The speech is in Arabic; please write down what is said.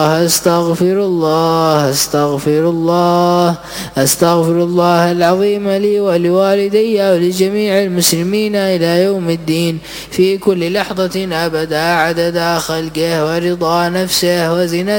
أستغفر الله أستغفر الله أستغفر الله العظيم لي ولوالدي ولجميع المسلمين إلى يوم الدين في كل لحظة أبدا عدد خلقه ورضا نفسه وزنة